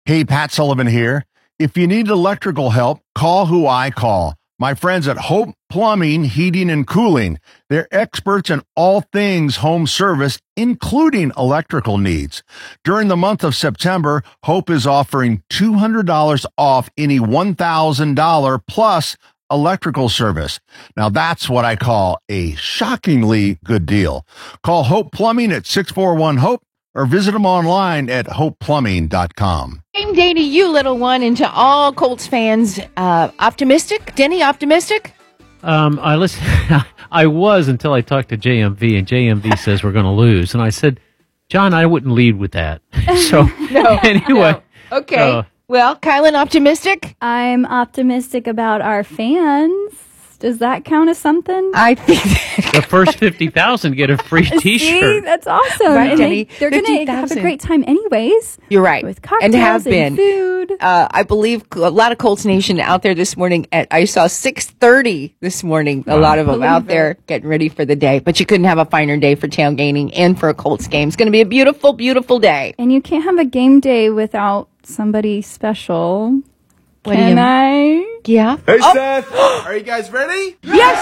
Hey, Pat Sullivan here. If you need electrical help, call who I call. My friends at Hope Plumbing, Heating, and Cooling. They're experts in all things home service, including electrical needs. During the month of September, Hope is offering $200 off any $1,000 plus electrical service. Now that's what I call a shockingly good deal. Call Hope Plumbing at 641-HOPE or visit them online at hopeplumbing.com. Game day to you, little one, and to all Colts fans. Optimistic? Denny, optimistic? I listen. I was until I talked to JMV, and JMV says we're going to lose. And I said, John, I wouldn't lead with that. So anyway. No. Okay. Well, Kylan, optimistic? I'm optimistic about our fans. Does that count as something? I think the first 50,000 get a free T-shirt. See, that's awesome. Right, and Denny, they're going to have a great time anyways. You're right. With cocktails and food. I believe a lot of Colts Nation out there this morning. I saw 6:30 this morning. A lot of them out there getting ready for the day. But you couldn't have a finer day for tailgating and for a Colts game. It's going to be a beautiful, beautiful day. And you can't have a game day without somebody special. Can I? Yeah. Hey, Seth. Are you guys ready? Yes.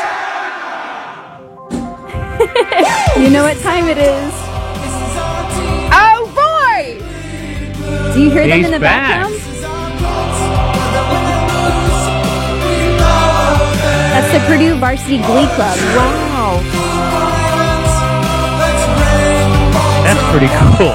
You know what time it is. Oh, boy. Do you hear them in the background? That's the Purdue Varsity Glee Club. Wow. That's pretty cool.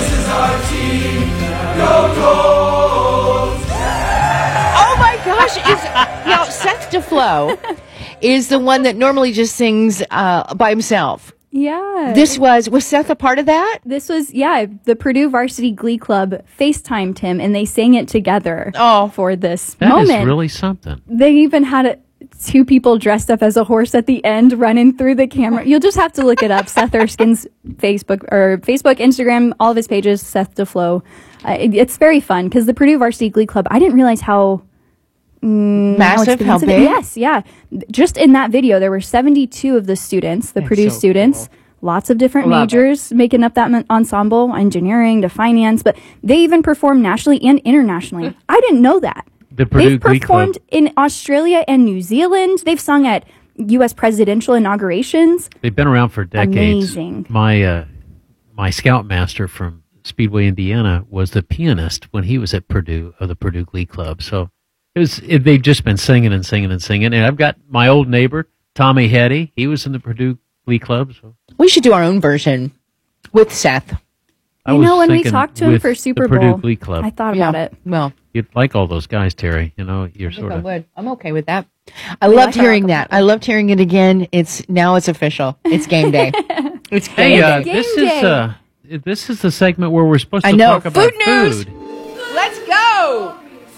Gosh, now Seth DeFlo is the one that normally just sings by himself. Yeah. Was Seth a part of that? This was, the Purdue Varsity Glee Club FaceTimed him and they sang it together for this moment. That is really something. They even had two people dressed up as a horse at the end running through the camera. You'll just have to look it up. Seth Erskine's Facebook, Instagram, all of his pages, Seth DeFlo. It's very fun because the Purdue Varsity Glee Club, I didn't realize how massive, how big? Yes, yeah. Just in that video, there were 72 of the students, Purdue students, cool. Lots of different majors making up that ensemble, engineering to finance, but they even perform nationally and internationally. I didn't know that. They've performed in Australia and New Zealand. They've sung at U.S. presidential inaugurations. They've been around for decades. Amazing. My scoutmaster from Speedway, Indiana, was the pianist when he was at Purdue, of the Purdue Glee Club. So they've just been singing and singing and singing. And I've got my old neighbor, Tommy Hetty. He was in the Purdue Glee Club. So we should do our own version with Seth. When we talked to him for Super Bowl, Purdue Glee Club. I thought about it. Well, you'd like all those guys, Terry. You're I would. I'm okay with that. I loved hearing that. I loved hearing it again. It's official. It's game day. It's game day. This is the segment where we're supposed to talk about food news. Let's go.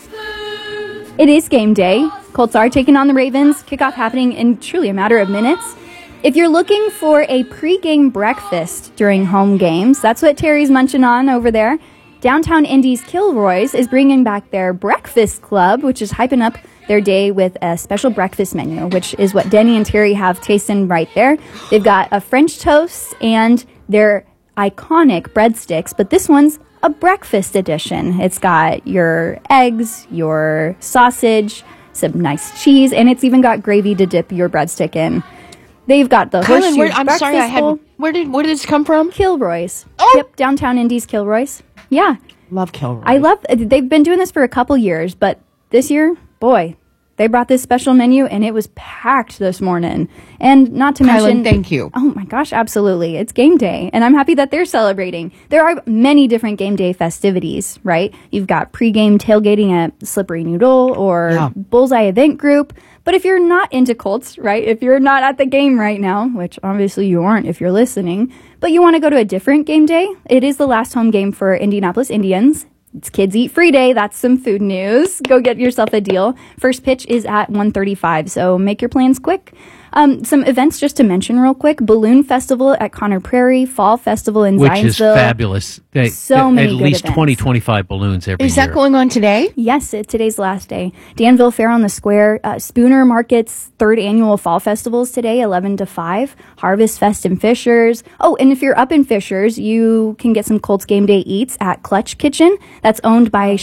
It is game day. Colts are taking on the Ravens. Kickoff happening in truly a matter of minutes. If you're looking for a pregame breakfast during home games, that's what Terry's munching on over there. Downtown Indy's Kilroy's is bringing back their breakfast club, which is hyping up their day with a special breakfast menu, which is what Denny and Terry have tasting right there. They've got a French toast and their iconic breadsticks, but this one's a breakfast edition. It's got your eggs, your sausage, some nice cheese, and it's even got gravy to dip your breadstick in. They've got the horseshoe breakfast bowl. Where did this come from? Kilroy's. Oh! Yep, downtown Indy's Kilroy's. Yeah. Love Kilroy's. They've been doing this for a couple years, but this year, boy, they brought this special menu, and it was packed this morning. And not to mention... thank you. Oh, my gosh, absolutely. It's game day, and I'm happy that they're celebrating. There are many different game day festivities, right? You've got pregame tailgating at Slippery Noodle or Bullseye Event Group. But if you're not into Colts, right, if you're not at the game right now, which obviously you aren't if you're listening, but you want to go to a different game day, it is the last home game for Indianapolis Indians. It's Kids Eat Free Day. That's some food news. Go get yourself a deal. First pitch is at 1:35, so make your plans quick. Some events just to mention real quick. Balloon Festival at Conner Prairie, Fall Festival in Zionsville. Which is fabulous. So many good events. At least 20, 25 balloons every year. Is that going on today? Yes, today's last day. Danville Fair on the Square. Spooner Market's third annual Fall Festival is today, 11 to 5. Harvest Fest in Fishers. Oh, and if you're up in Fishers, you can get some Colts Game Day eats at Clutch Kitchen. That's owned by